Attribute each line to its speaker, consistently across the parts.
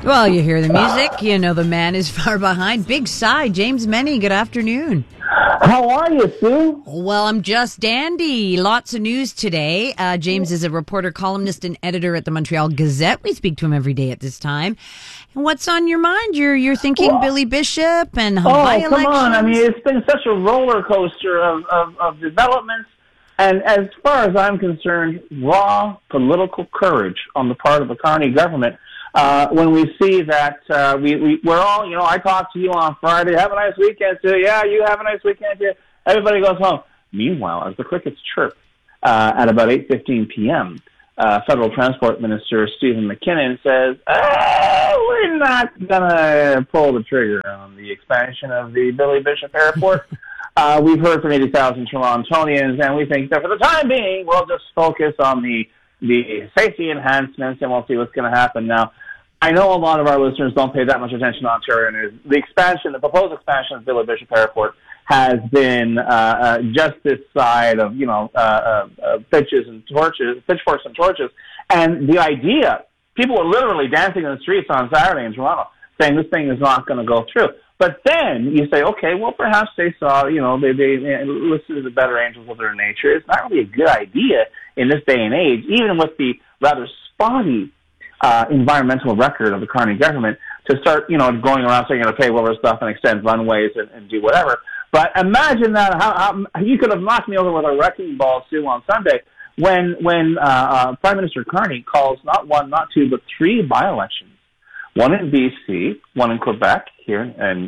Speaker 1: Well, you hear the music. You know the man is far behind. Big sigh. James Meny, good afternoon.
Speaker 2: How are you, Sue?
Speaker 1: Well, I'm just dandy. Lots of news today. James is a reporter, columnist, and editor at the Montreal Gazette. We speak to him every day at this time. And what's on your mind? You're thinking Billy Bishop and by-elections?
Speaker 2: Come on. I mean, it's been such a roller coaster of developments. And as far as I'm concerned, raw political courage on the part of the Carney government. When we see that we're all, I talked to you on Friday, have a nice weekend too. Yeah, you have a nice weekend too. Everybody goes home. Meanwhile, as the crickets chirp at about 8:15 p.m., Federal Transport Minister Stephen McKinnon says, we're not going to pull the trigger on the expansion of the Billy Bishop Airport. We've heard from 80,000 Torontonians, and we think that for the time being, we'll just focus on the safety enhancements, and we'll see what's going to happen. Now, I know a lot of our listeners don't pay that much attention to Ontario news. The proposed expansion of Billy Bishop Airport has been just this side of, pitchforks and torches. And the idea, people were literally dancing in the streets on Saturday in Toronto, saying this thing is not going to go through. But then you say, okay, well, perhaps they saw, they listened to the better angels of their nature. It's not really a good idea in this day and age, even with the rather spotty environmental record of the Carney government, to start, going around saying, pay all this stuff and extend runways and do whatever. But imagine that, how you could have knocked me over with a wrecking ball, Sue, on Sunday when Prime Minister Carney calls not one, not two, but three by-elections. One in BC, one in Quebec here,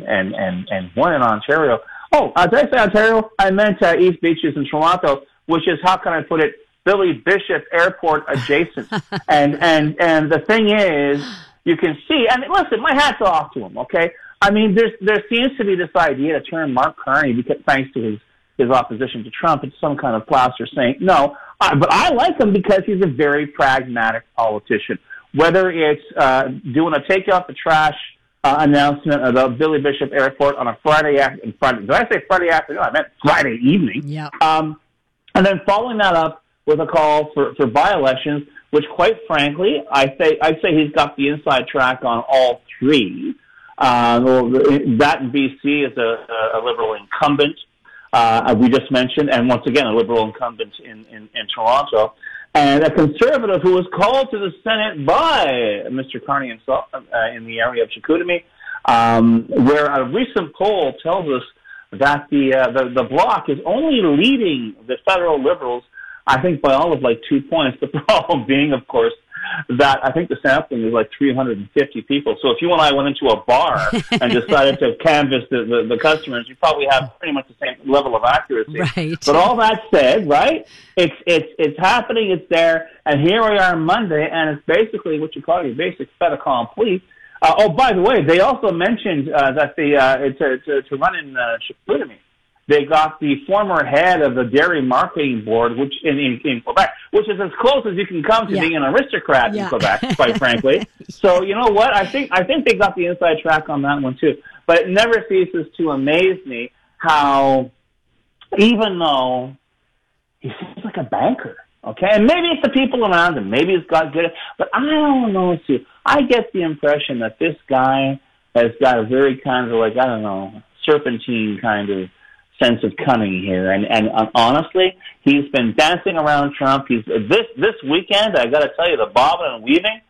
Speaker 2: and one in Ontario. Oh, did I say Ontario? I meant East Beaches in Toronto, which is, how can I put it, Billy Bishop Airport adjacent. and the thing is, you can see, and listen, my hat's off to him, okay? I mean, there seems to be this idea to turn Mark Carney, because, thanks to his opposition to Trump, into some kind of plaster saint. No, but I like him because he's a very pragmatic politician. Whether it's doing a take out the trash announcement about Billy Bishop Airport on a Friday afternoon. Did I say Friday afternoon? I meant Friday evening.
Speaker 1: Yeah.
Speaker 2: And then following that up with a call for by-elections, which, quite frankly, I'd say he's got the inside track on all three. That in BC is a Liberal incumbent, we just mentioned, and once again, a Liberal incumbent in Toronto. And a Conservative who was called to the Senate by Mr. Carney himself in the area of Chicoutimi, where a recent poll tells us that the Bloc is only leading the federal Liberals, I think, by all of 2 points. The problem being, of course, that I think the sampling is 350 people. So if you and I went into a bar and decided to canvass the customers, you probably have pretty much the same level of accuracy.
Speaker 1: Right.
Speaker 2: But all that said, right, it's happening, it's there, and here we are Monday, and it's basically what you call your basic fait accompli. By the way, they also mentioned that to run in Chicoutimi, they got the former head of the Dairy Marketing Board, which in Quebec, which is as close as you can come to being an aristocrat in Quebec, quite frankly. So you know what? I think they got the inside track on that one too. But it never ceases to amaze me how, even though he seems like a banker, okay, and maybe it's the people around him, maybe he's got good, but I don't know, Sue. I get the impression that this guy has got a very kind of serpentine kind of sense of cunning here, and honestly, he's been dancing around Trump. He's this weekend. I got to tell you, the bobbing and weaving,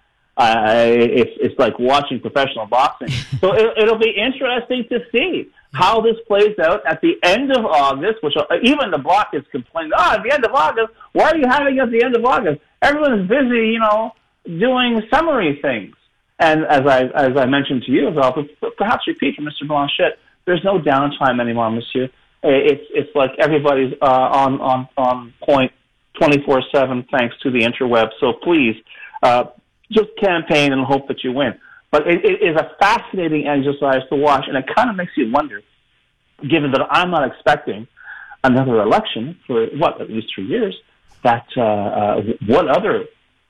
Speaker 2: it's like watching professional boxing. So it'll be interesting to see how this plays out at the end of August. Which even the Bloc is complaining. At the end of August, why are you having it at the end of August? Everyone's busy, doing summary things. And as I mentioned to you, I'll perhaps repeat from Mr. Blanchette, there's no downtime anymore, Monsieur. It's like everybody's on point 24/7 thanks to the interweb. So please, just campaign and hope that you win. But it is a fascinating exercise to watch, and it kind of makes you wonder, given that I'm not expecting another election for, at least 3 years, that what other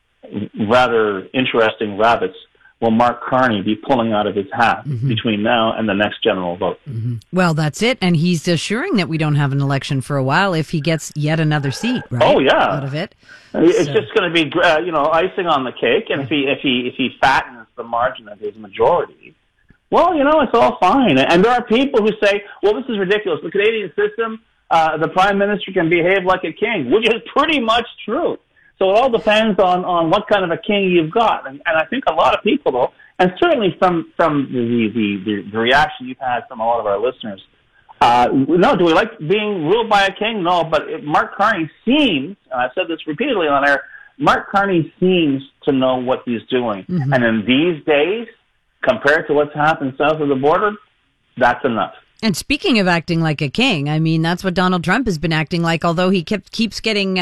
Speaker 2: rather interesting rabbits will Mark Carney be pulling out of his hat between now and the next general vote?
Speaker 1: Well, that's it. And he's assuring that we don't have an election for a while if he gets yet another seat, right?
Speaker 2: Oh, yeah.
Speaker 1: Out of it.
Speaker 2: It's just going to be, icing on the cake. And if he fattens the margin of his majority, well, it's all fine. And there are people who say, well, this is ridiculous. The Canadian system, the prime minister can behave like a king, which is pretty much true. So it all depends on what kind of a king you've got. And I think a lot of people, though, and certainly from the reaction you've had from a lot of our listeners, no, do we like being ruled by a king? No, but Mark Carney seems, and I've said this repeatedly on air, Mark Carney seems to know what he's doing. Mm-hmm. And in these days, compared to what's happened south of the border, that's enough.
Speaker 1: And speaking of acting like a king, I mean, that's what Donald Trump has been acting like, although he keeps getting,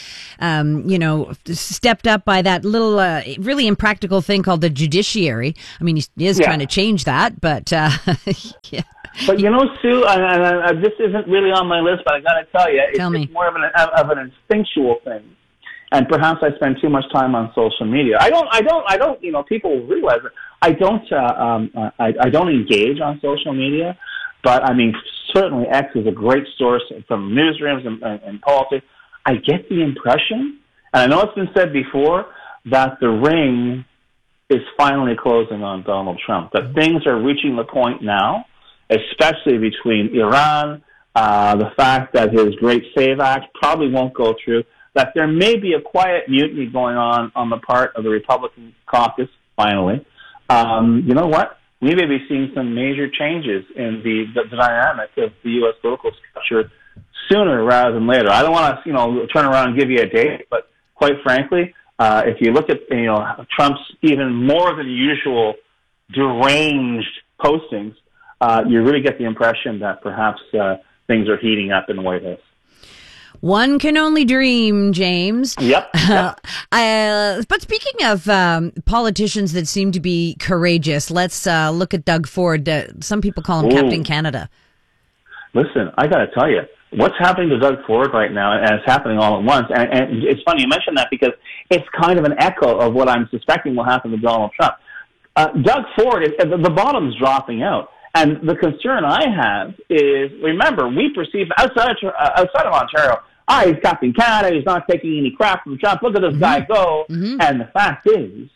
Speaker 1: stepped up by that little, really impractical thing called the judiciary. I mean, he is trying to change that, but, yeah.
Speaker 2: But Sue, and this isn't really on my list, but I got to tell you, it's more of an instinctual thing. And perhaps I spend too much time on social media. I don't. People realize it. I don't engage on social media, but I mean, certainly X is a great source from newsrooms and politics. I get the impression, and I know it's been said before, that the ring is finally closing on Donald Trump. That things are reaching the point now, especially between Iran, the fact that his Great Save Act probably won't go through, that there may be a quiet mutiny going on the part of the Republican caucus, finally. You know what? We may be seeing some major changes in the dynamic of the U.S. political structure sooner rather than later. I don't want to, turn around and give you a date, but quite frankly, if you look at, Trump's even more than usual deranged postings, you really get the impression that perhaps things are heating up in the White House.
Speaker 1: One can only dream, James.
Speaker 2: Yep.
Speaker 1: But speaking of politicians that seem to be courageous, let's look at Doug Ford. Some people call him Captain Canada.
Speaker 2: Listen, I got to tell you, what's happening to Doug Ford right now, and it's happening all at once, and it's funny you mentioned that because it's kind of an echo of what I'm suspecting will happen to Donald Trump. Doug Ford, the bottom's dropping out. And the concern I have is, remember, we perceive outside of Ontario, he's Captain Canada, he's not taking any crap from Trump, look at this guy go. Mm-hmm. And the fact is,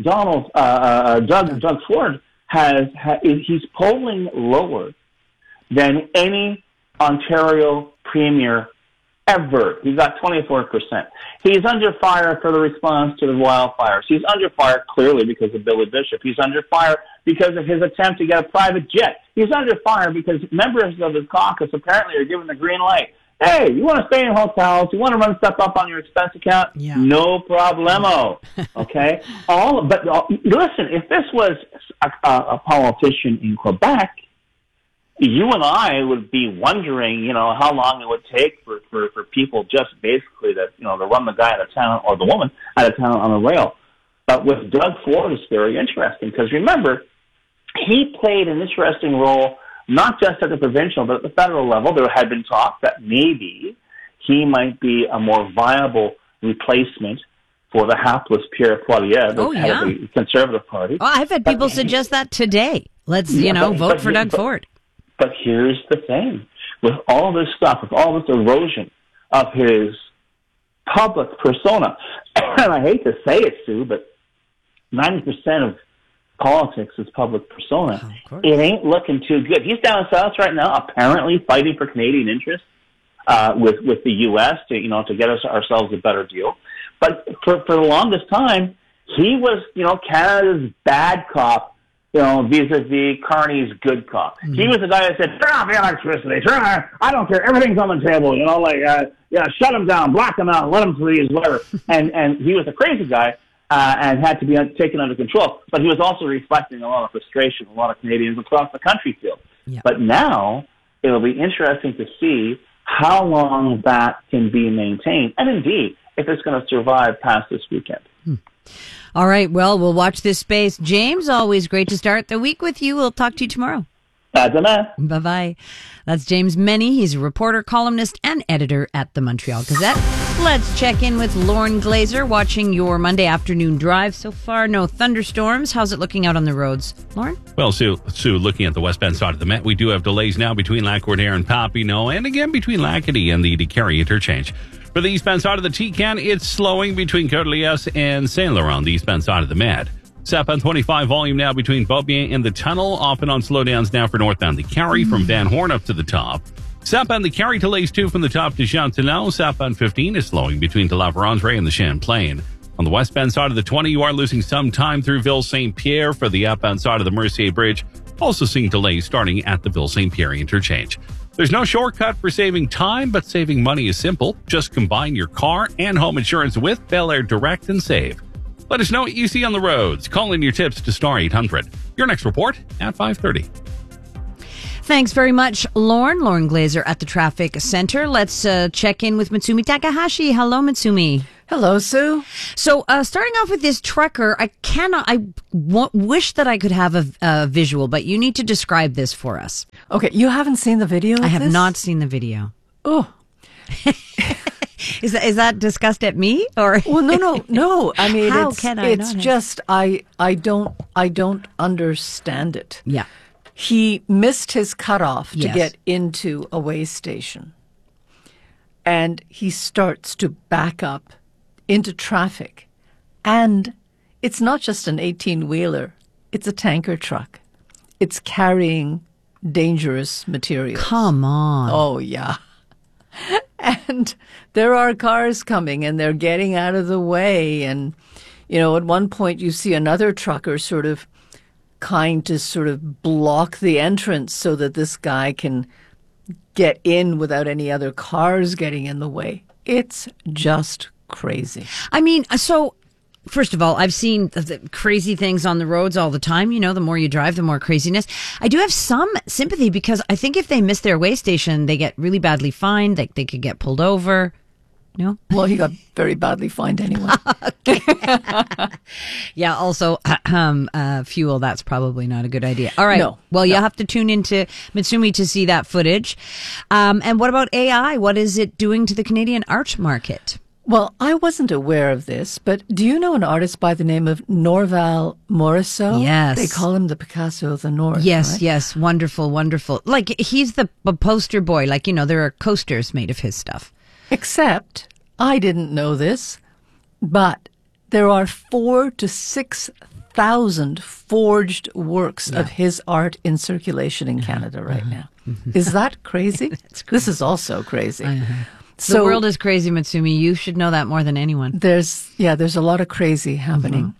Speaker 2: Doug Ford he's polling lower than any Ontario premier ever. He got 24%. He's under fire for the response to the wildfires. He's under fire clearly because of Billy Bishop. He's under fire because of his attempt to get a private jet. He's under fire because members of his caucus apparently are given the green light. Hey, you want to stay in hotels? You want to run stuff up on your expense account? Yeah. No problemo. Okay? Listen, if this was a politician in Quebec, you and I would be wondering, how long it would take for people just basically to run the guy out of town or the woman out of town on a rail. But with Doug Ford, it's very interesting because remember, he played an interesting role not just at the provincial but at the federal level. There had been talk that maybe he might be a more viable replacement for the hapless Pierre Poilievre, the head of the Conservative Party.
Speaker 1: Oh, I've had people suggest that today. Let's, vote for Doug Ford.
Speaker 2: But here's the thing. With all this stuff, with all this erosion of his public persona, and I hate to say it, Sue, but 90% of politics is public persona. Oh, it ain't looking too good. He's down south right now, apparently fighting for Canadian interests with the U.S. to get ourselves a better deal. But for the longest time, he was, Canada's bad cop, vis-a-vis Carney's good cop. Mm-hmm. He was the guy that said, turn off the electricity, I don't care, everything's on the table, shut him down, block him out, let him freeze, whatever. and he was a crazy guy and had to be taken under control. But he was also reflecting a lot of frustration a lot of Canadians across the country feel. Yep. But now it'll be interesting to see how long that can be maintained, and indeed, if it's going to survive past this weekend.
Speaker 1: All right. Well, we'll watch this space. James, always great to start the week with you. We'll talk to you tomorrow. Bye-bye. That's James Meny. He's a reporter, columnist, and editor at the Montreal Gazette. Let's check in with Lauren Glazer, watching your Monday afternoon drive. So far, no thunderstorms. How's it looking out on the roads? Lauren?
Speaker 3: Well, Sue, looking at the westbound side of the Met, we do have delays now between Lac-Courtier and Papineau, and again between Lac-Qui and the Carey interchange. For the eastbound side of the Tecan, it's slowing between Côte-Liesse and Saint-Laurent, the eastbound side of the Med. Southbound 25 volume now between Beaubien and the tunnel. Off and on slowdowns now for northbound the Carry from Van Horn up to the top. Southbound the Carry delays too from the top to Chanteloup. Southbound 15 is slowing between De La Vérendrye and the Champlain. On the westbound side of the 20, you are losing some time through Ville Saint-Pierre. For the outbound side of the Mercier Bridge, also seeing delays starting at the Ville Saint-Pierre interchange. There's no shortcut for saving time, but saving money is simple. Just combine your car and home insurance with Bel Air Direct and save. Let us know what you see on the roads. Call in your tips to Star 800. Your next report at 5:30.
Speaker 1: Thanks very much, Lauren. Lauren Glazer at the Traffic Center. Let's check in with Mitsumi Takahashi. Hello, Mitsumi.
Speaker 4: Hello, Sue.
Speaker 1: So, starting off with this trucker, wish that I could have a visual, but you need to describe this for us.
Speaker 4: Okay, you haven't seen the video?
Speaker 1: I have not seen the video.
Speaker 4: Oh.
Speaker 1: Is that disgust at me or?
Speaker 4: Well, no. I mean,
Speaker 1: How
Speaker 4: it's
Speaker 1: can I not have-
Speaker 4: just I don't understand it.
Speaker 1: Yeah.
Speaker 4: He missed his cutoff to
Speaker 1: Yes.
Speaker 4: get into a way station, and he starts to back up into traffic, and it's not just an 18-wheeler; it's a tanker truck. It's carrying dangerous material.
Speaker 1: Come on.
Speaker 4: Oh, yeah. And there are cars coming and they're getting out of the way. And, you know, at one point you see another trucker sort of block the entrance so that this guy can get in without any other cars getting in the way. It's just crazy.
Speaker 1: I mean, so first of all, I've seen the crazy things on the roads all the time. You know, the more you drive, the more craziness. I do have some sympathy because I think if they miss their way station, they get really badly fined. They could get pulled over. No?
Speaker 4: Well, he got very badly fined anyway.
Speaker 1: Yeah, also, fuel, that's probably not a good idea. All right.
Speaker 4: No,
Speaker 1: Well, you'll have to tune into Mitsumi to see that footage. And what about AI? What is it doing to the Canadian art market?
Speaker 4: Well, I wasn't aware of this, but do you know an artist by the name of Norval Morrisseau?
Speaker 1: Yes.
Speaker 4: They call him the Picasso of the North.
Speaker 1: Yes,
Speaker 4: right?
Speaker 1: yes. Wonderful, wonderful. Like, he's the poster boy. Like, you know, there are coasters made of his stuff.
Speaker 4: Except, I didn't know this, but there are 4,000 to 6,000 forged works of his art in circulation in Canada right now. Is that crazy? This is also crazy.
Speaker 1: The world is crazy, Mitsumi. You should know that more than anyone.
Speaker 4: There's a lot of crazy happening.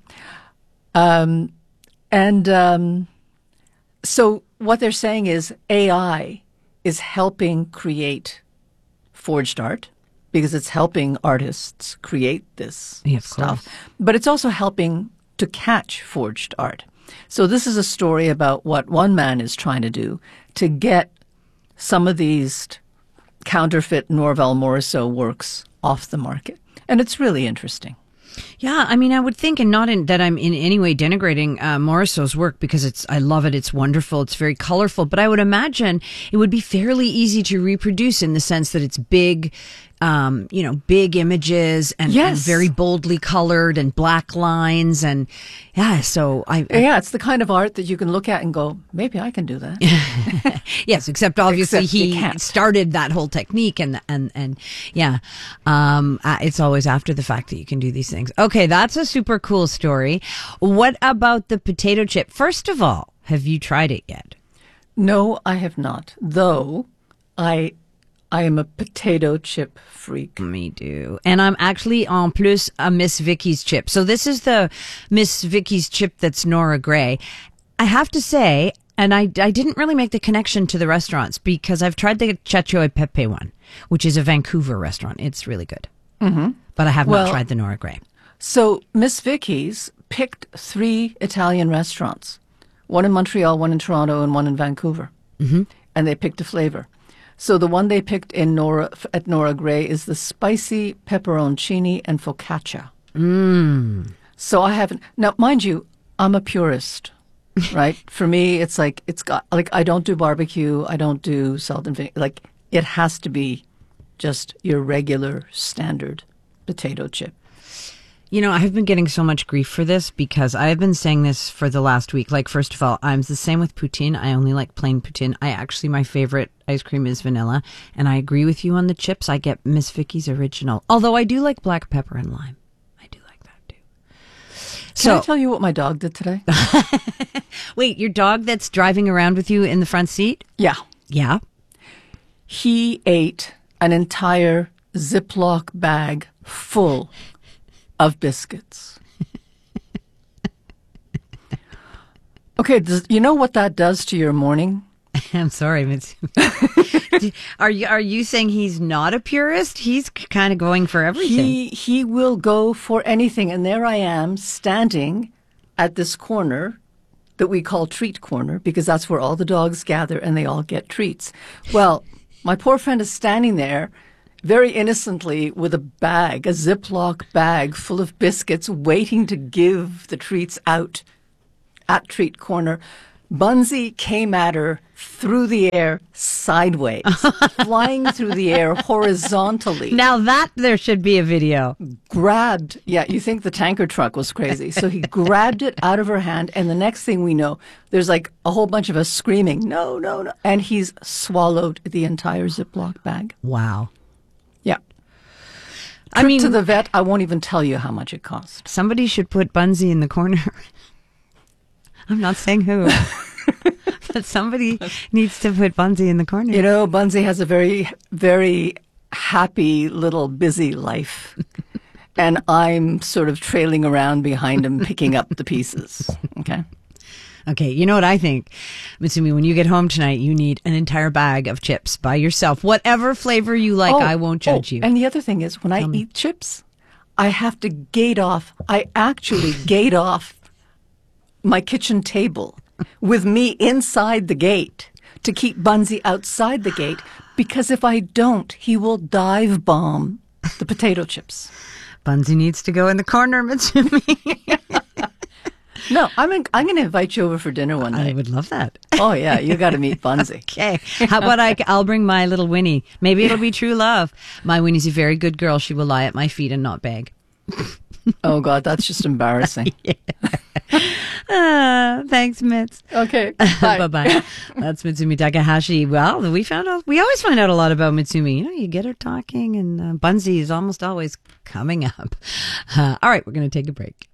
Speaker 4: So what they're saying is AI is helping create forged art because it's helping artists create this
Speaker 1: Yeah, of
Speaker 4: stuff.
Speaker 1: course.
Speaker 4: But it's also helping to catch forged art. So this is a story about what one man is trying to do to get some of these counterfeit Norval Morrisseau works off the market. And it's really interesting.
Speaker 1: Yeah, I mean, I would think, and not that I'm in any way denigrating Morrisseau's work because I love it. It's wonderful. It's very colorful. But I would imagine it would be fairly easy to reproduce in the sense that it's big, big images and very boldly colored and black lines. And yeah, so
Speaker 4: it's the kind of art that you can look at and go, maybe I can do that.
Speaker 1: Yes, except obviously
Speaker 4: Except you
Speaker 1: he
Speaker 4: can't.
Speaker 1: started that whole technique and it's always after the fact that you can do these things. Okay, that's a super cool story. What about the potato chip? First of all, have you tried it yet?
Speaker 4: No, I have not. Though I am a potato chip freak.
Speaker 1: Me too. And I'm actually en plus a Miss Vicky's chip. So this is the Miss Vicky's chip that's Nora Gray. I have to say, and I didn't really make the connection to the restaurants because I've tried the Chacho e Pepe one, which is a Vancouver restaurant. It's really good. Mm-hmm. But I have not tried the Nora Gray.
Speaker 4: So Miss Vicky's picked 3 Italian restaurants, one in Montreal, one in Toronto, and one in Vancouver. Mm-hmm. And they picked a flavor. So the one they picked at Nora Gray is the spicy pepperoncini and focaccia. So I haven't. Now, mind you, I'm a purist, right? For me, it's like, I don't do barbecue. I don't do salt and vinegar. Like, it has to be just your regular standard potato chip.
Speaker 1: You know, I've been getting so much grief for this because I've been saying this for the last week. Like, first of all, I'm the same with poutine. I only like plain poutine. My favorite ice cream is vanilla. And I agree with you on the chips. I get Miss Vicky's original. Although I do like black pepper and lime. I do like that too.
Speaker 4: Can I tell you what my dog did today?
Speaker 1: Wait, your dog that's driving around with you in the front seat?
Speaker 4: Yeah.
Speaker 1: Yeah.
Speaker 4: He ate an entire Ziploc bag full of biscuits. Okay, you know what that does to your morning?
Speaker 1: I'm sorry, Mitsumi. Are you saying he's not a purist? He's kind of going for everything.
Speaker 4: He will go for anything. And there I am standing at this corner that we call treat corner because that's where all the dogs gather and they all get treats. Well, my poor friend is standing there very innocently with a bag, a Ziploc bag full of biscuits, waiting to give the treats out at treat corner. Bunzy came at her through the air sideways, flying through the air horizontally.
Speaker 1: Now that there should be a video.
Speaker 4: Grabbed, you think the tanker truck was crazy. So he grabbed it out of her hand, and the next thing we know, there's like a whole bunch of us screaming, no, no, no. And he's swallowed the entire Ziploc bag.
Speaker 1: Wow.
Speaker 4: Yeah.
Speaker 1: I mean,
Speaker 4: to the vet, I won't even tell you how much it cost.
Speaker 1: Somebody should put Bunzy in the corner. I'm not saying who, but somebody needs to put Bunzy in the corner.
Speaker 4: You know, Bunzy has a very, very happy little busy life. And I'm sort of trailing around behind him, picking up the pieces. Okay.
Speaker 1: Okay, you know what I think, Mitsumi, when you get home tonight, you need an entire bag of chips by yourself. Whatever flavor you like, I won't judge you.
Speaker 4: And the other thing is, when I eat chips, I have to gate off. I actually gate off my kitchen table with me inside the gate to keep Bunzy outside the gate, because if I don't, he will dive bomb the potato chips.
Speaker 1: Bunzy needs to go in the corner, Mitsumi.
Speaker 4: No, I'm going to invite you over for dinner one night.
Speaker 1: I would love that.
Speaker 4: Oh, yeah, you got to meet Bunzy.
Speaker 1: Okay. How about I'll bring my little Winnie. Maybe it'll be true love. My Winnie's a very good girl. She will lie at my feet and not beg.
Speaker 4: Oh, God, that's just embarrassing.
Speaker 1: Thanks, Mitz.
Speaker 4: Okay. Bye.
Speaker 1: Bye-bye. That's Mitsumi Takahashi. Well, we always find out a lot about Mitsumi. You know, you get her talking, and Bunzy is almost always coming up. All right, we're going to take a break.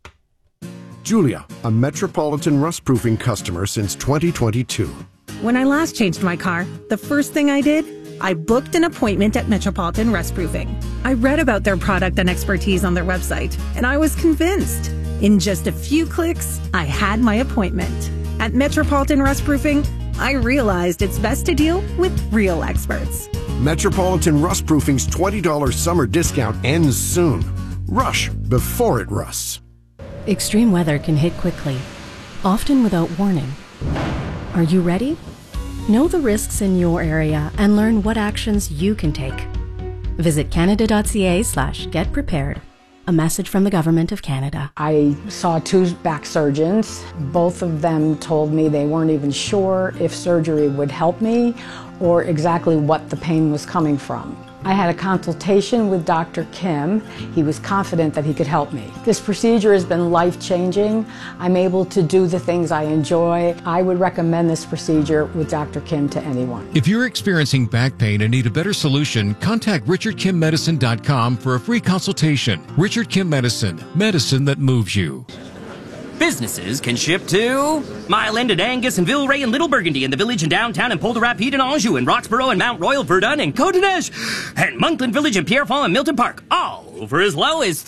Speaker 5: Julia, a Metropolitan rust-proofing customer since 2022.
Speaker 6: When I last changed my car, the first thing I did, I booked an appointment at Metropolitan Rustproofing. I read about their product and expertise on their website, and I was convinced. In just a few clicks, I had my appointment. At Metropolitan Rustproofing, I realized it's best to deal with real experts.
Speaker 5: Metropolitan Rustproofing's $20 summer discount ends soon. Rush before it rusts.
Speaker 7: Extreme weather can hit quickly, often without warning. Are you ready? Know the risks in your area and learn what actions you can take. Visit canada.ca/getprepared. A message from the Government of Canada.
Speaker 8: I saw 2 back surgeons. Both of them told me they weren't even sure if surgery would help me or exactly what the pain was coming from. I had a consultation with Dr. Kim. He was confident that he could help me. This procedure has been life-changing. I'm able to do the things I enjoy. I would recommend this procedure with Dr. Kim to anyone.
Speaker 9: If you're experiencing back pain and need a better solution, contact RichardKimMedicine.com for a free consultation. Richard Kim Medicine, medicine that moves you.
Speaker 10: Businesses can ship to Mile End and Angus and Villeray and Little Burgundy and the Village and Downtown and Polder Rapide and Anjou and Roxborough and Mount Royal, Verdun and Côte-d'Ivoire and Monkland Village and Pierrefonds and Milton Park, all for as low as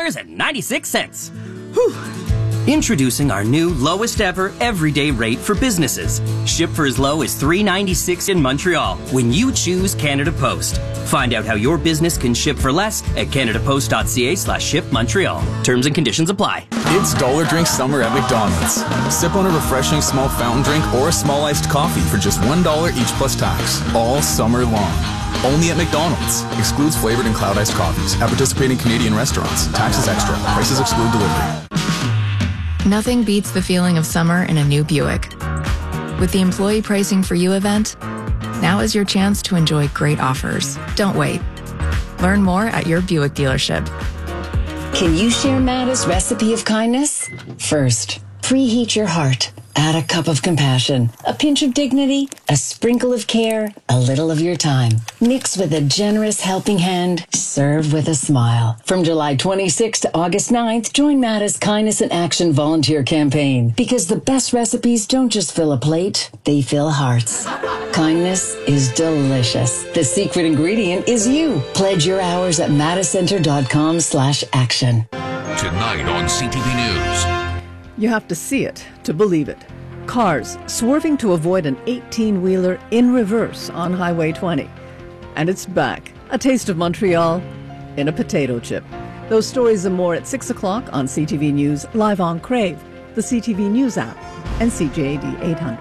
Speaker 10: $3.96. Whew. Introducing our new lowest ever everyday rate for businesses. Ship for as low as $3.96 in Montreal when you choose Canada Post. Find out how your business can ship for less at canadapost.ca/shipmontreal. Terms and conditions apply.
Speaker 11: It's Dollar Drink Summer at McDonald's. Sip on a refreshing small fountain drink or a small iced coffee for just $1 each plus tax, all summer long. Only at McDonald's. Excludes flavored and cloud iced coffees at participating Canadian restaurants. Taxes extra. Prices exclude delivery.
Speaker 12: Nothing beats the feeling of summer in a new Buick. With the Employee Pricing for You event, now is your chance to enjoy great offers. Don't wait. Learn more at your Buick dealership.
Speaker 13: Can you share Mada's recipe of kindness? First, preheat your heart. Add a cup of compassion, a pinch of dignity, a sprinkle of care, a little of your time. Mix with a generous helping hand. Serve with a smile. From July 26th to August 9th, join Matta's Kindness in Action volunteer campaign. Because the best recipes don't just fill a plate, they fill hearts. Kindness is delicious. The secret ingredient is you. Pledge your hours at mattacenter.com/action.
Speaker 9: Tonight on CTV News.
Speaker 4: You have to see it to believe it. Cars swerving to avoid an 18-wheeler in reverse on Highway 20. And it's back. A taste of Montreal in a potato chip. Those stories and more at 6 o'clock on CTV News, live on Crave, the CTV News app, and CJAD 800.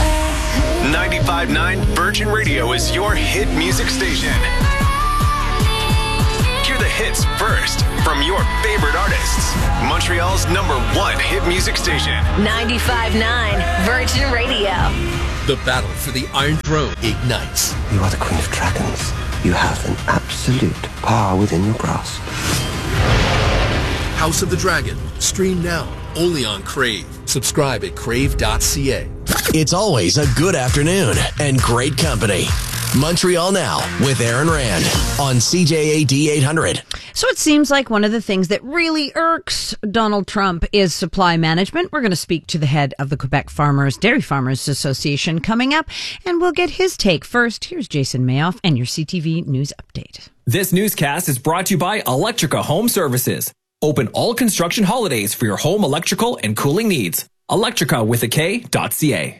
Speaker 14: 95.9 Virgin Radio is your hit music station. Hear the hits first from your favorite artists. Montreal's #1 hit music station.
Speaker 15: 95.9 Virgin Radio.
Speaker 16: The battle for the Iron Throne ignites.
Speaker 17: You are the Queen of Dragons. You have an absolute power within your grasp.
Speaker 16: House of the Dragon. Stream now. Only on Crave. Subscribe at crave.ca.
Speaker 18: It's always a good afternoon and great company. Montreal Now with Aaron Rand on CJAD 800.
Speaker 1: So it seems like one of the things that really irks Donald Trump is supply management. We're going to speak to the head of the Quebec Dairy Farmers Association coming up, and we'll get his take. First, here's Jason Mayoff and your CTV News Update.
Speaker 19: This newscast is brought to you by Electrica Home Services. Open all construction holidays for your home electrical and cooling needs. Electrica with a K.ca.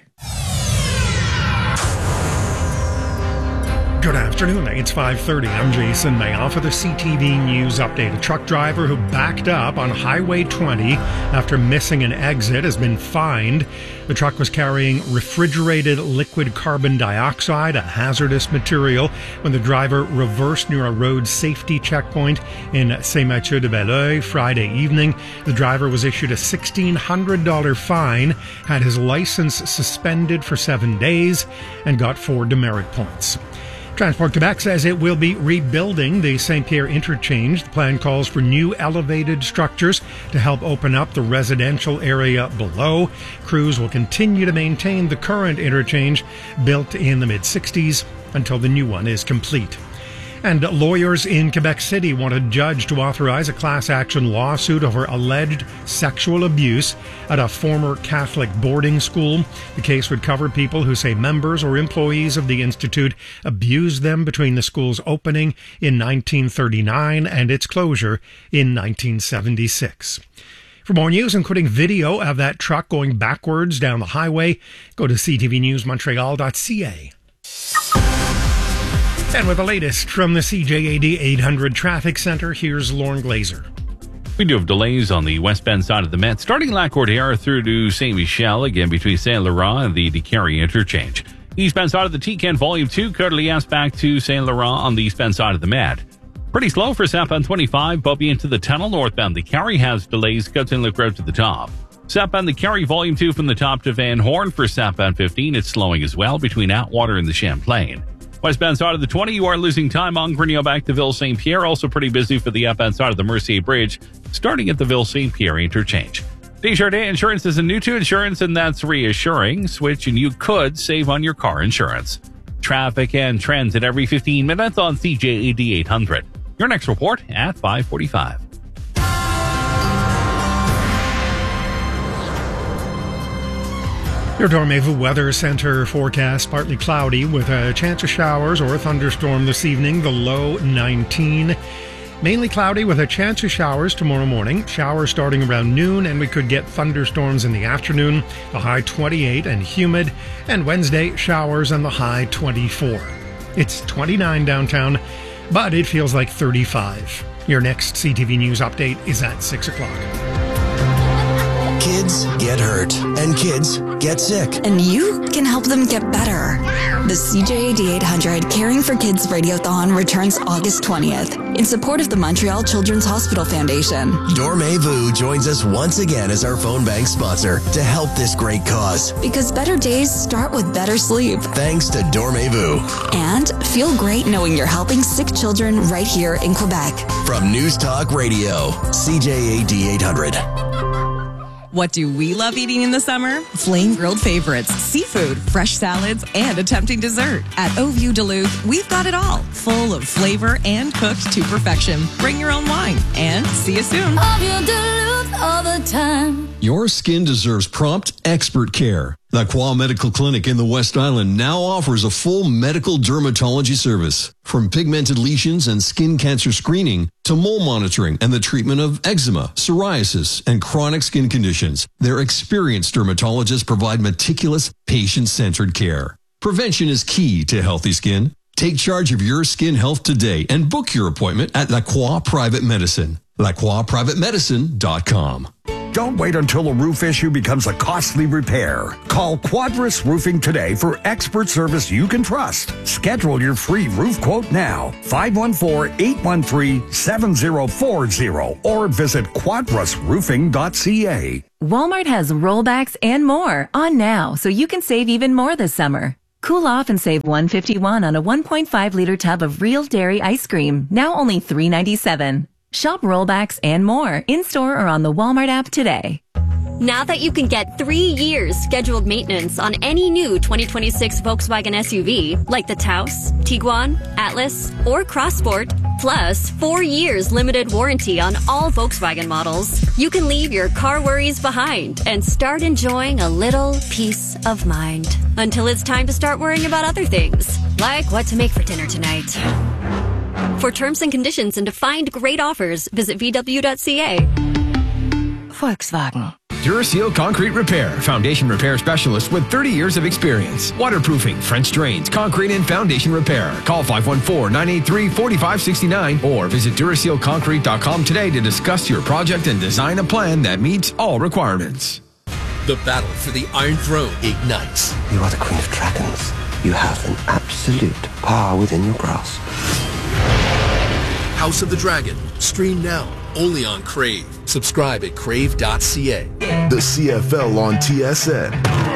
Speaker 20: Good afternoon. It's 5:30. I'm Jason Mayoff for the CTV News Update. A truck driver who backed up on Highway 20 after missing an exit has been fined. The truck was carrying refrigerated liquid carbon dioxide, a hazardous material, when the driver reversed near a road safety checkpoint in Saint-Mathieu-de-Belleuil Friday evening. The driver was issued a $1,600 fine, had his license suspended for 7 days, and got 4 demerit points. Transport Quebec says it will be rebuilding the Saint-Pierre interchange. The plan calls for new elevated structures to help open up the residential area below. Crews will continue to maintain the current interchange built in the mid-60s until the new one is complete. And lawyers in Quebec City want a judge to authorize a class action lawsuit over alleged sexual abuse at a former Catholic boarding school. The case would cover people who say members or employees of the institute abused them between the school's opening in 1939 and its closure in 1976. For more news, including video of that truck going backwards down the highway, go to ctvnewsmontreal.ca. And with the latest from the CJAD 800 Traffic Center, here's Lauren Glazer.
Speaker 3: We do have delays on the westbound side of the Met, starting Lac-Cordière through to Saint Michel, again between Saint Laurent and the DeCarry interchange. Eastbound side of the T-Can Volume 2, Coeur d'Alliance back to Saint Laurent on the eastbound side of the Met. Pretty slow for southbound 25, Beaubien into the tunnel. Northbound DeCarry has delays, Cote-Saint-Luc Road to the top. Southbound DeCarry Volume 2 from the top to Van Horn. For southbound 15, it's slowing as well between Atwater and the Champlain. Westbound side of the 20, you are losing time on Grignon back to Ville-Saint-Pierre. Also pretty busy for the outbound side of the Mercier Bridge, starting at the Ville-Saint-Pierre interchange. Desjardins Insurance is a new to insurance, and that's reassuring. Switch and you could save on your car insurance. Traffic and trends at every 15 minutes on CJAD 800. Your next report at 5:45.
Speaker 20: Your Dormez-vous Weather Center forecast, partly cloudy with a chance of showers or a thunderstorm this evening, the low 19. Mainly cloudy with a chance of showers tomorrow morning. Showers starting around noon, and we could get thunderstorms in the afternoon, the high 28 and humid. And Wednesday, showers and the high 24. It's 29 downtown, but it feels like 35. Your next CTV News update is at 6 o'clock.
Speaker 18: Kids get hurt, and kids get sick.
Speaker 21: And you can help them get better. The CJAD 800 Caring for Kids Radiothon returns August 20th in support of the Montreal Children's Hospital Foundation.
Speaker 18: Dormez-vous joins us once again as our phone bank sponsor to help this great cause.
Speaker 21: Because better days start with better sleep.
Speaker 18: Thanks to Dormez-vous.
Speaker 21: And feel great knowing you're helping sick children right here in Quebec.
Speaker 18: From News Talk Radio, CJAD 800.
Speaker 2: What do we love eating in the summer? Flame grilled favorites, seafood, fresh salads, and a tempting dessert. At Au View Duluth, we've got it all, full of flavor and cooked to perfection. Bring your own wine, and see you soon.
Speaker 22: Au View Duluth all the time.
Speaker 23: Your skin deserves prompt, expert care. La Croix Medical Clinic in the West Island now offers a full medical dermatology service. From pigmented lesions and skin cancer screening to mole monitoring and the treatment of eczema, psoriasis, and chronic skin conditions, their experienced dermatologists provide meticulous, patient-centered care. Prevention is key to healthy skin. Take charge of your skin health today and book your appointment at La Croix Private Medicine. LaCroixPrivateMedicine.com.
Speaker 24: Don't wait until a roof issue becomes a costly repair. Call Quadris Roofing today for expert service you can trust. Schedule your free roof quote now. 514-813-7040 or visit quadrisroofing.ca.
Speaker 25: Walmart has rollbacks and more on now, so you can save even more this summer. Cool off and save $151 on a 1.5-liter tub of real dairy ice cream, now only $3.97. Shop rollbacks and more in-store or on the Walmart app today.
Speaker 26: Now that you can get 3 years scheduled maintenance on any new 2026 Volkswagen SUV, like the Taos, Tiguan, Atlas, or Crossport, plus 4 years limited warranty on all Volkswagen models, you can leave your car worries behind and start enjoying a little peace of mind. Until it's time to start worrying about other things, like what to make for dinner tonight. For terms and conditions and to find great offers, visit VW.ca.
Speaker 25: Volkswagen.
Speaker 27: Duraseal Concrete Repair, foundation repair specialist with 30 years of experience. Waterproofing, French drains, concrete and foundation repair. Call 514-983-4569 or visit DurasealConcrete.com today to discuss your project and design a plan that meets all requirements.
Speaker 16: The battle for the Iron Throne ignites.
Speaker 17: You are the Queen of Dragons. You have an absolute power within your grasp.
Speaker 16: House of the Dragon. Stream now, only on Crave. Subscribe at crave.ca.
Speaker 28: The CFL on TSN.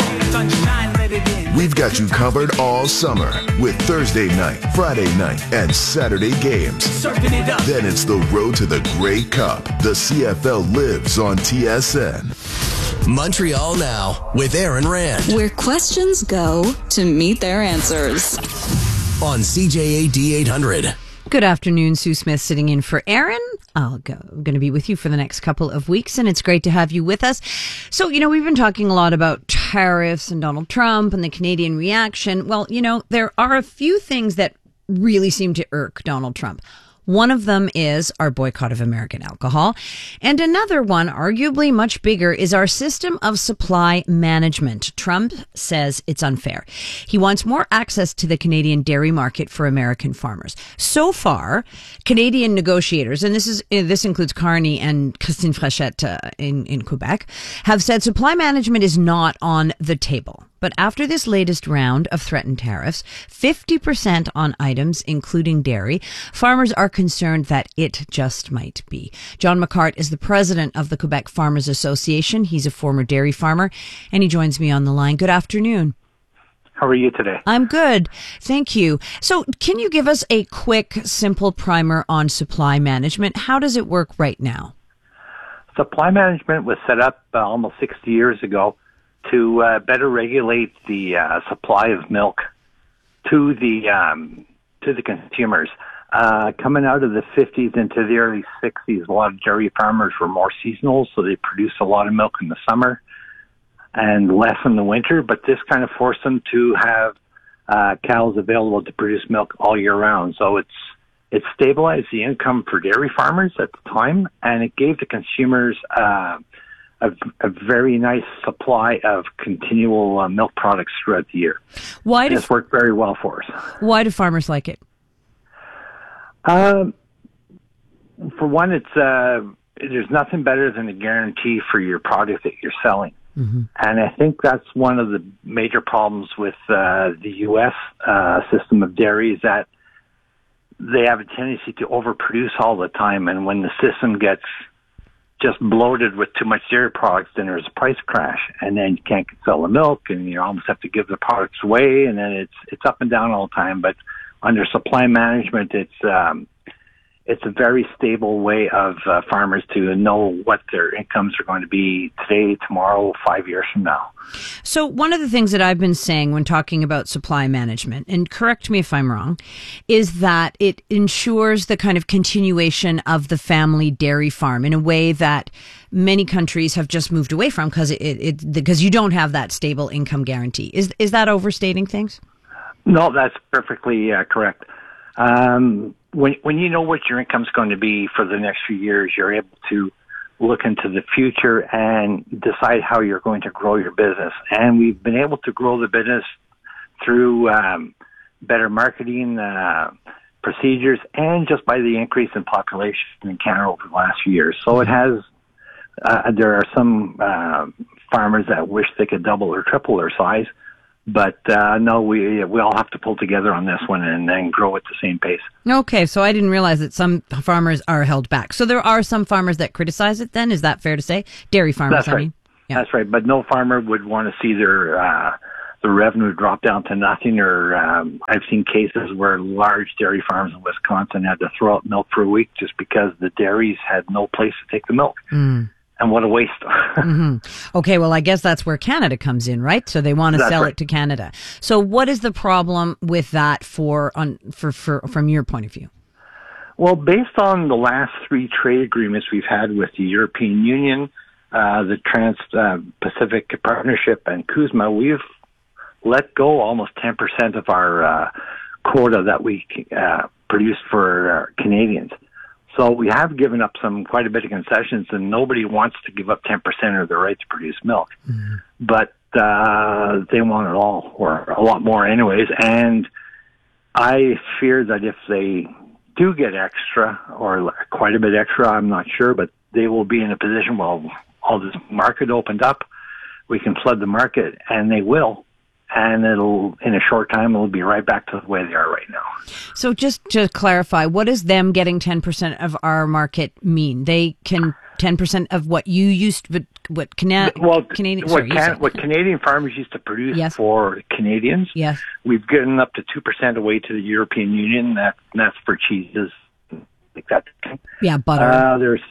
Speaker 28: We've got you covered all summer with Thursday night, Friday night, and Saturday games. Then it's the road to the Grey Cup. The CFL lives on TSN.
Speaker 18: Montreal Now with Aaron Rand.
Speaker 21: Where questions go to meet their answers.
Speaker 18: On CJAD 800.
Speaker 1: Good afternoon, Sue Smith sitting in for Aaron. I'm going to be with you for the next couple of weeks, and it's great to have you with us. So, we've been talking a lot about tariffs and Donald Trump and the Canadian reaction. Well, there are a few things that really seem to irk Donald Trump. One of them is our boycott of American alcohol. And another one, arguably much bigger, is our system of supply management. Trump says it's unfair. He wants more access to the Canadian dairy market for American farmers. So far, Canadian negotiators, and this includes Carney and Christine Frechette in Quebec, have said supply management is not on the table. But after this latest round of threatened tariffs, 50% on items, including dairy, farmers are concerned that it just might be. John McCart is the president of the Quebec Farmers Association. He's a former dairy farmer, and he joins me on the line. Good afternoon.
Speaker 29: How are you today?
Speaker 1: I'm good. Thank you. So can you give us a quick, simple primer on supply management? How does it work right now?
Speaker 29: Supply management was set up almost 60 years ago to better regulate the supply of milk to the consumers. Coming out of the 50s into the early 60s, a lot of dairy farmers were more seasonal, so they produced a lot of milk in the summer and less in the winter. But this kind of forced them to have cows available to produce milk all year round. So it stabilized the income for dairy farmers at the time, and it gave the consumers a very nice supply of continual milk products throughout the year. It's worked very well for us.
Speaker 1: Why do farmers like it?
Speaker 29: For one, there's nothing better than a guarantee for your product that you're selling. Mm-hmm. And I think that's one of the major problems with the U.S. System of dairy is that they have a tendency to overproduce all the time. And when the system gets just bloated with too much dairy products, then there's a price crash, and then you can't sell the milk, and you almost have to give the products away, and then it's up and down all the time. But under supply management, it's it's a very stable way of farmers to know what their incomes are going to be today, tomorrow, 5 years from now.
Speaker 1: So one of the things that I've been saying when talking about supply management, and correct me if I'm wrong, is that it ensures the kind of continuation of the family dairy farm in a way that many countries have just moved away from because you don't have that stable income guarantee. Is that overstating things?
Speaker 29: No, that's perfectly correct. When you know what your income's going to be for the next few years, you're able to look into the future and decide how you're going to grow your business. And we've been able to grow the business through better marketing procedures and just by the increase in population in Canada over the last few years. So it has, there are some farmers that wish they could double or triple their size. But no, we all have to pull together on this one and then grow at the same pace.
Speaker 1: Okay, so I didn't realize that some farmers are held back. So there are some farmers that criticize it then? Is that fair to say? Dairy farmers,
Speaker 29: That's right.
Speaker 1: I mean. Yeah.
Speaker 29: That's right. But no farmer would want to see their the revenue drop down to nothing. Or I've seen cases where large dairy farms in Wisconsin had to throw out milk for a week just because the dairies had no place to take the milk.
Speaker 1: Mm.
Speaker 29: And what a waste.
Speaker 1: Mm-hmm. Okay, well, I guess that's where Canada comes in, right? So they want to sell it to Canada. So what is the problem with that from your point of view?
Speaker 29: Well, based on the last 3 trade agreements we've had with the European Union, the Trans-Pacific Partnership, and CUSMA, we've let go almost 10% of our quota that we produce for Canadians. So we have given up quite a bit of concessions, and nobody wants to give up 10% of their right to produce milk. Mm-hmm. But they want it all, or a lot more anyways. And I fear that if they do get extra, or quite a bit extra, I'm not sure, but they will be in a position where all this market opened up, we can flood the market, and they will. And in a short time, it'll be right back to the way they are right now.
Speaker 1: So just to clarify, what does them getting 10% of our market mean? They can 10% of what you used, what Canadian farmers used to produce for Canadians. Yes. We've given up to 2% away to the European Union. That's for cheeses, like that. Yeah, butter.
Speaker 29: There's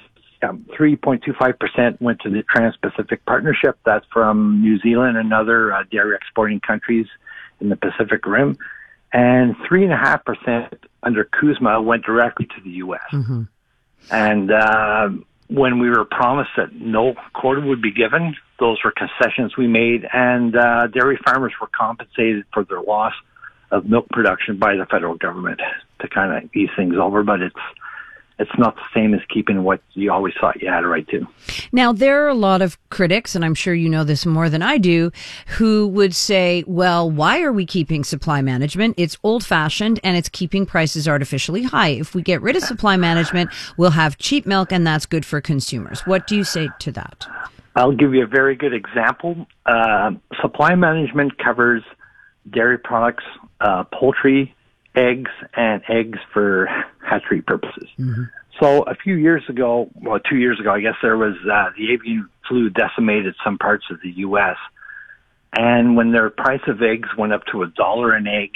Speaker 29: 3.25% went to the Trans-Pacific Partnership. That's from New Zealand and other dairy exporting countries in the Pacific Rim. And 3.5% under CUSMA went directly to the U.S. Mm-hmm. And when we were promised that no quota would be given, those were concessions we made, and dairy farmers were compensated for their loss of milk production by the federal government to kind of ease things over. But it's not the same as keeping what you always thought you had a right to.
Speaker 1: Now, there are a lot of critics, and I'm sure you know this more than I do, who would say, well, why are we keeping supply management? It's old-fashioned, and it's keeping prices artificially high. If we get rid of supply management, we'll have cheap milk, and that's good for consumers. What do you say to that?
Speaker 29: I'll give you a very good example. Supply management covers dairy products, poultry, eggs, and eggs for hatchery purposes. Mm-hmm. So a few years ago, 2 years ago, I guess, there was the avian flu decimated some parts of the U.S. And when their price of eggs went up to $1 an egg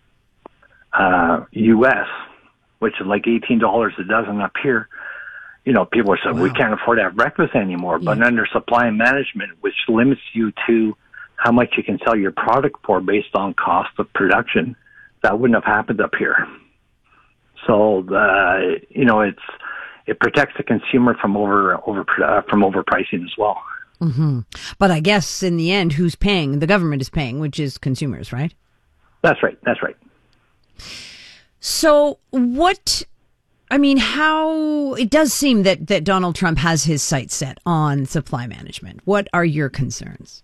Speaker 29: U.S., which is like $18 a dozen up here, people are saying, we can't afford to have breakfast anymore. Yeah. But under supply management, which limits you to how much you can sell your product for based on cost of production, that wouldn't have happened up here. So, it protects the consumer from overpricing as well.
Speaker 1: Mm-hmm. But I guess in the end, who's paying? The government is paying, which is consumers, right?
Speaker 29: That's right. That's right.
Speaker 1: So how it does seem that Donald Trump has his sights set on supply management. What are your concerns?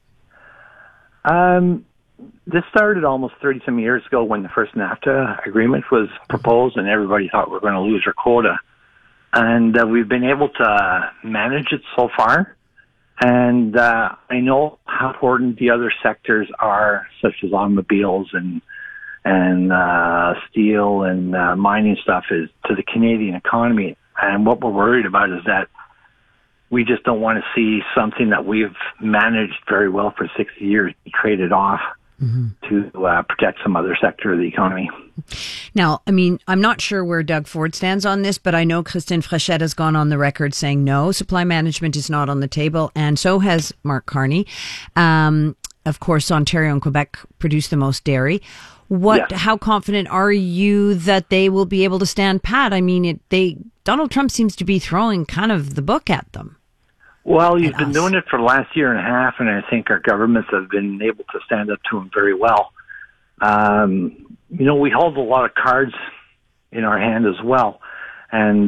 Speaker 29: This started almost 30-some years ago when the first NAFTA agreement was proposed, and everybody thought we were going to lose our quota. And we've been able to manage it so far. And I know how important the other sectors are, such as automobiles and steel and mining stuff is to the Canadian economy. And what we're worried about is that we just don't want to see something that we've managed very well for 60 years be traded off to protect some other sector of the economy.
Speaker 1: Now, I mean, I'm not sure where Doug Ford stands on this, but I know Christine Frechette has gone on the record saying no, supply management is not on the table, and so has Mark Carney. Of course, Ontario and Quebec produce the most dairy. How confident are you that they will be able to stand pat? I mean, Donald Trump seems to be throwing kind of the book at them.
Speaker 29: Well, he's been doing it for the last year and a half, and I think our governments have been able to stand up to him very well. We hold a lot of cards in our hand as well, and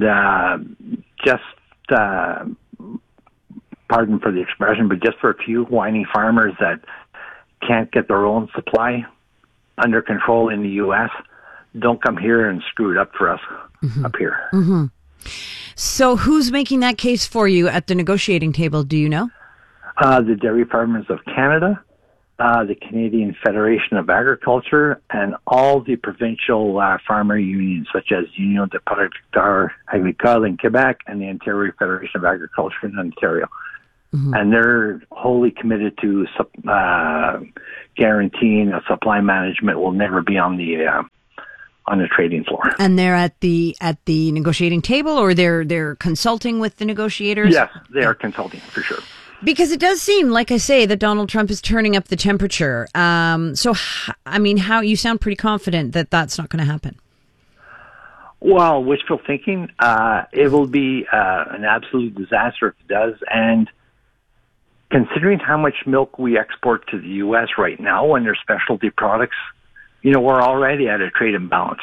Speaker 29: pardon for the expression, but just for a few whiny farmers that can't get their own supply under control in the U.S., don't come here and screw it up for us up here.
Speaker 1: Mm-hmm. So who's making that case for you at the negotiating table? Do you know?
Speaker 29: The Dairy Farmers of Canada, the Canadian Federation of Agriculture, and all the provincial farmer unions, such as Union des Producteurs Agricoles in Quebec and the Ontario Federation of Agriculture in Ontario. Mm-hmm. And they're wholly committed to guaranteeing that supply management will never be on the trading floor.
Speaker 1: And they're at the negotiating table, or they're consulting with the negotiators?
Speaker 29: Yes, they are consulting for sure.
Speaker 1: Because it does seem, like I say, that Donald Trump is turning up the temperature. So, I mean, how you sound pretty confident that that's not going to happen.
Speaker 29: Well, wishful thinking. It will be an absolute disaster if it does. And considering how much milk we export to the U.S. right now and their specialty products, we're already at a trade imbalance.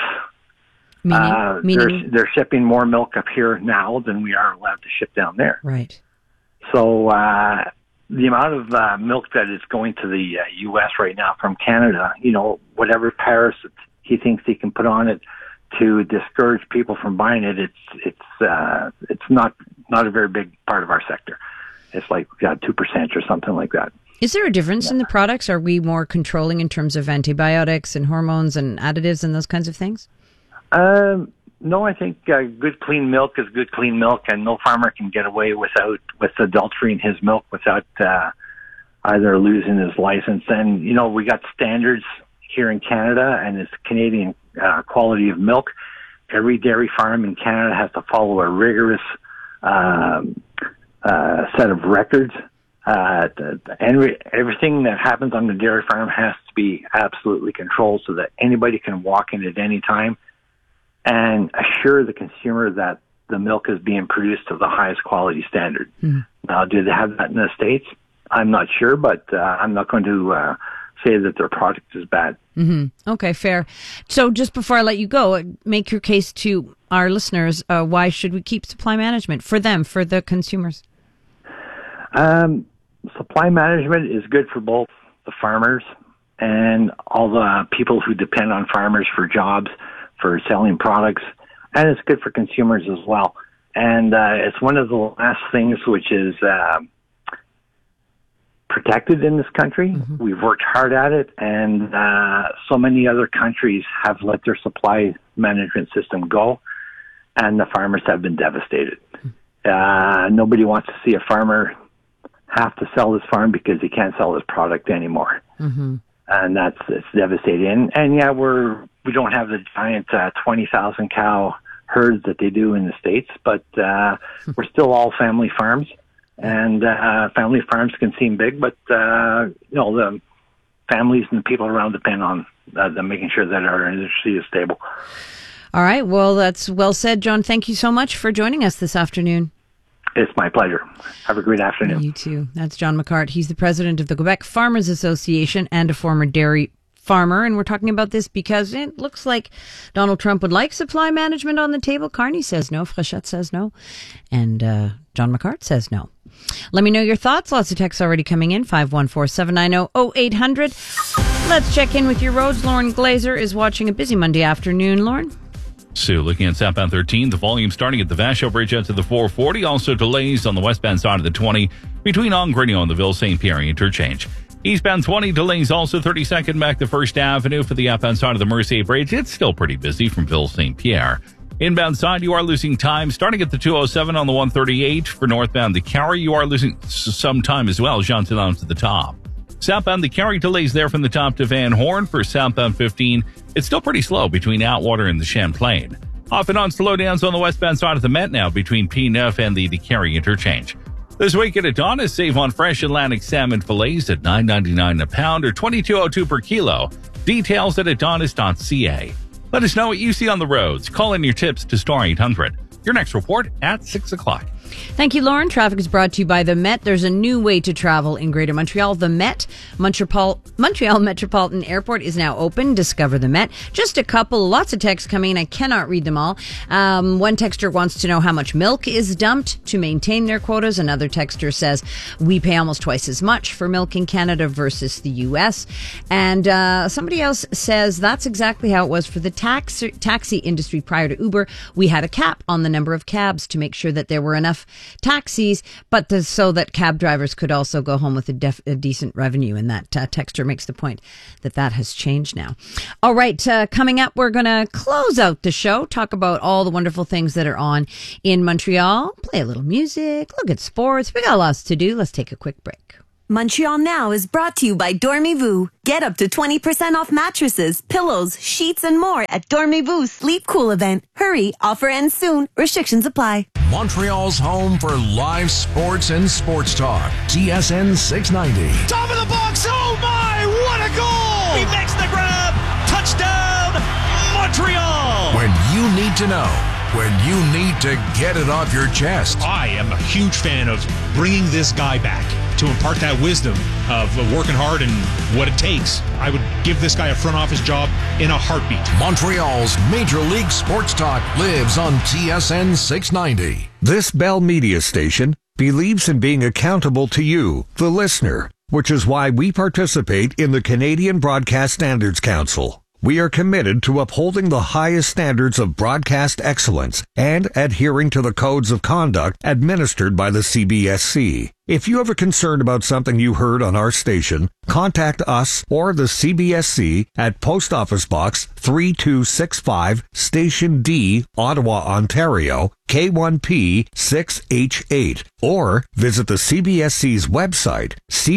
Speaker 1: Meaning?
Speaker 29: They're shipping more milk up here now than we are allowed to ship down there.
Speaker 1: Right.
Speaker 29: So the amount of milk that is going to the U.S. right now from Canada, whatever tariffs he thinks he can put on it to discourage people from buying it, it's not a very big part of our sector. It's like 2% or something like that.
Speaker 1: Is there a difference in the products? Are we more controlling in terms of antibiotics and hormones and additives and those kinds of things?
Speaker 29: No, I think good clean milk is good clean milk, and no farmer can get away with adulterating his milk without either losing his license. And we got standards here in Canada, and it's Canadian quality of milk. Every dairy farm in Canada has to follow a rigorous set of records. Everything that happens on the dairy farm has to be absolutely controlled so that anybody can walk in at any time and assure the consumer that the milk is being produced to the highest quality standard. Mm. Now, do they have that in the States? I'm not sure, but I'm not going to say that their product is bad.
Speaker 1: Mm-hmm. Okay, fair. So just before I let you go, make your case to our listeners. Why should we keep supply management for them, for the consumers?
Speaker 29: Supply management is good for both the farmers and all the people who depend on farmers for jobs, for selling products, and it's good for consumers as well. And it's one of the last things which is protected in this country. Mm-hmm. We've worked hard at it, and so many other countries have let their supply management system go, and the farmers have been devastated. Nobody wants to see a farmer have to sell his farm because he can't sell his product anymore. Mm-hmm. And it's devastating. And yeah, we don't have the giant 20,000 cow herds that they do in the States, but we're still all family farms. And family farms can seem big, but the families and the people around depend on them making sure that our industry is stable.
Speaker 1: All right. Well, that's well said, John. Thank you so much for joining us this afternoon.
Speaker 29: It's my pleasure. Have a great afternoon.
Speaker 1: You too. That's John McCart. He's the president of the Quebec Farmers Association and a former dairy farmer. And we're talking about this because it looks like Donald Trump would like supply management on the table. Carney says no. Frechette says no. And John McCart says no. Let me know your thoughts. Lots of texts already coming in. 514-790-0800. Let's check in with your roads. Lauren Glazer is watching a busy Monday afternoon. Lauren?
Speaker 3: So looking at southbound 13, the volume starting at the Vachon Bridge out to the 440. Also delays on the westbound side of the 20 between Ongrignon and the Ville-Saint-Pierre interchange. Eastbound 20 delays also 32nd back to First Avenue for the outbound side of the Mercier Bridge. It's still pretty busy from Ville-Saint-Pierre. Inbound side, you are losing time starting at the 207 on the 138 for northbound the Carrie. You are losing some time as well, Jean Talon to the top. Southbound the Carry delays there from the top to Van Horn for southbound 15. It's still pretty slow between Atwater and the Champlain. Off and on slowdowns on the westbound side of the Met now between P9 and the Carry interchange. This week at Adonis, save on fresh Atlantic salmon fillets at $9.99 a pound or $22.02 per kilo. Details at adonis.ca. Let us know what you see on the roads. Call in your tips to Star 800. Your next report at 6 o'clock.
Speaker 1: Thank you, Lauren. Traffic is brought to you by the Met. There's a new way to travel in Greater Montreal. The Met, Montreal Metropolitan Airport is now open. Discover the Met. Just a couple, lots of texts coming in. I cannot read them all. One texter wants to know how much milk is dumped to maintain their quotas. Another texter says we pay almost twice as much for milk in Canada versus the U.S. And somebody else says that's exactly how it was for the taxi industry prior to Uber. We had a cap on the number of cabs to make sure that there were enough taxis, but so that cab drivers could also go home with a decent revenue. And that texter makes the point that has changed now. All right, coming up, we're going to close out the show, talk about all the wonderful things that are on in Montreal, play a little music, look at sports. We got lots to do. Let's take a quick break.
Speaker 5: Montreal Now is brought to you by Dormez-vous. Get up to 20% off mattresses, pillows, sheets, and more at Dormez-vous Sleep Cool event. Hurry, offer ends soon. Restrictions apply.
Speaker 6: Montreal's home for live sports and sports talk. TSN 690.
Speaker 7: Top of the box. Oh my, what a goal! He makes the grab. Touchdown, Montreal!
Speaker 6: When you need to know. When you need to get it off your chest.
Speaker 8: I am a huge fan of bringing this guy back to impart that wisdom of working hard and what it takes. I would give this guy a front office job in a heartbeat.
Speaker 6: Montreal's Major League Sports Talk lives on TSN 690.
Speaker 24: This Bell Media station believes in being accountable to you, the listener, which is why we participate in the Canadian Broadcast Standards Council. We are committed to upholding the highest standards of broadcast excellence and adhering to the codes of conduct administered by the CBSC. If you have a concern about something you heard on our station, contact us or the CBSC at Post Office Box 3265, Station D, Ottawa, Ontario, K1P 6H8, or visit the CBSC's website,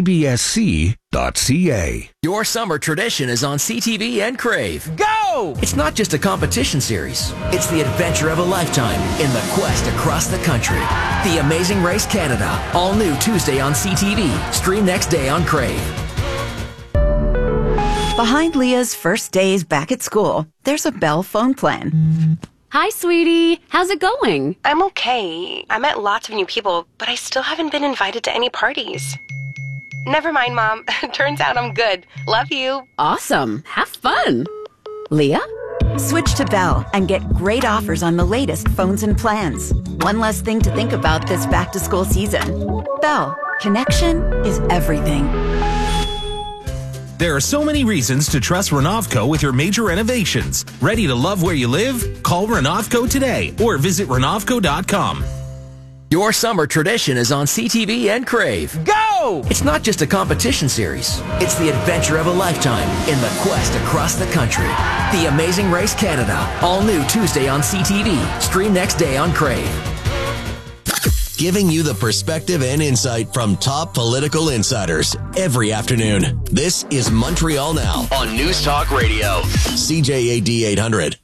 Speaker 24: cbsc.ca.
Speaker 18: Your summer tradition is on CTV and Crave.
Speaker 7: Go!
Speaker 18: It's not just a competition series. It's the adventure of a lifetime in the quest across the country. The Amazing Race Canada, all new Tuesday on CTV. Stream next day on Crave.
Speaker 9: Behind Leah's first days back at school, there's a Bell phone plan.
Speaker 10: Hi, sweetie. How's it going?
Speaker 11: I'm okay. I met lots of new people, but I still haven't been invited to any parties. Never mind, Mom. Turns out I'm good. Love you.
Speaker 10: Awesome. Have fun. Leah?
Speaker 9: Switch to Bell and get great offers on the latest phones and plans. One less thing to think about this back-to-school season. Bell. Connection is everything.
Speaker 27: There are so many reasons to trust Renovco with your major renovations. Ready to love where you live? Call Renovco today or visit Renovco.com.
Speaker 18: Your summer tradition is on CTV and Crave.
Speaker 7: Go!
Speaker 18: It's not just a competition series. It's the adventure of a lifetime in the quest across the country. The Amazing Race Canada, all new Tuesday on CTV. Stream next day on Crave. Giving you the perspective and insight from top political insiders every afternoon. This is Montreal Now on News Talk Radio. CJAD 800.